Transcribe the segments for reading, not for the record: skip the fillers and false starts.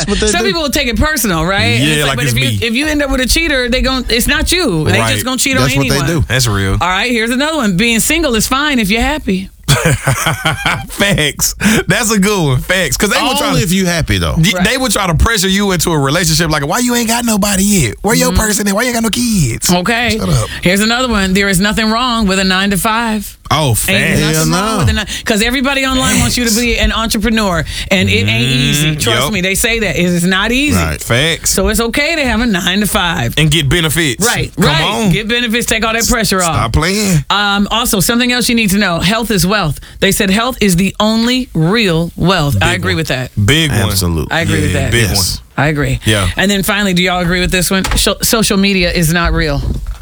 Some people will take it personal, right? Yeah, like it's me. If you end up with a cheater, it's not you. They just gonna cheat on anyone. That's what they do. That's real. All right, here's another one. Being single is fine if you're happy. Facts. That's a good one. Facts. Because they were trying Only if you happy though. They would try to pressure you into a relationship like, why you ain't got nobody yet? Where your person at? Why you ain't got no kids? Okay. Shut up. Here's another one. There is nothing wrong with a 9 to 5. Oh, Ain't nothing wrong with no. because everybody online wants you to be an entrepreneur, and it ain't easy. Trust me, they say that it is not easy. Right. Facts. So it's okay to have a 9 to 5 And get benefits. Right. Come on. Get benefits. Take all that pressure off. Stop playing. Also, something else you need to know: health is wealth. They said health is the only real wealth. I agree with that. Big one. Absolutely. I agree with that. Big Yes. one. I agree. Yeah. And then finally, do y'all agree with this one? Social media is not real.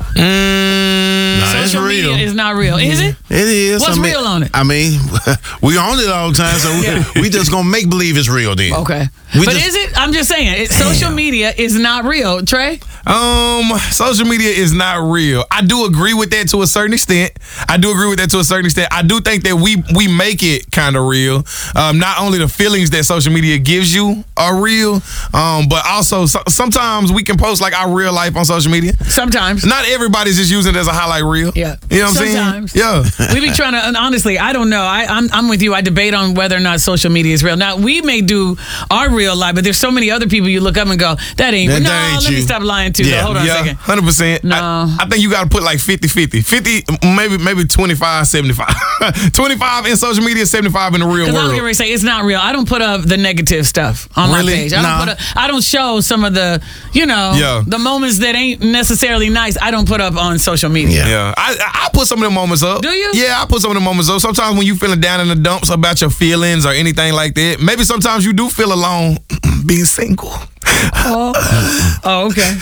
It's Social real. media is not real. Is it? It is. What's real on it? I mean, we on it all the time, so we just gonna make believe it's real then. Okay. We But just- is it? I'm just saying, social media is not real. Trey? Social media is not real. I do agree with that to a certain extent. I do think that we make it kind of real. Not only the feelings that social media gives you are real, but also sometimes we can post like our real life on social media. Sometimes. Not everybody's just using it as a highlight reel. Yeah. You know what Sometimes. I'm saying? Yeah. We be trying to, and honestly, I don't know. I'm with you. I debate on whether or not social media is real. Now, we may do our real life, but there's so many other people you look up and go, that ain't real. No, ain't let me you. stop lying too. Yeah. Though. Hold on a second. 100%. No. I think you got to put like 50-50. 50, maybe 25, 75. 25 in social media, 75 in the real Because I was world. going to say, it's not real. I don't put up the negative stuff on my Really? page. Nah. I don't show some of the, the moments that ain't necessarily nice. I don't put up on social media. Yeah, I put some of the moments up. Do you? Yeah, I put some of the moments up. Sometimes when you feeling down in the dumps about your feelings or anything like that, maybe sometimes you do feel alone being single. Oh, okay.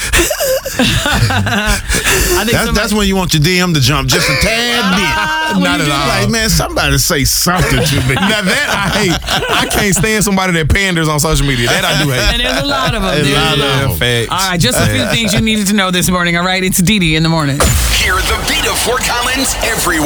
I think That's when you want your DM to jump just a tad bit. Not at all. Like, man, somebody say something to me. Now that I hate. I can't stand somebody that panders on social media. That I do hate. And there's a lot of them. A lot of them. Facts. All right, just a few things you needed to know this morning. All right, it's Dee Dee in the morning. Hear the beat of Fort Collins every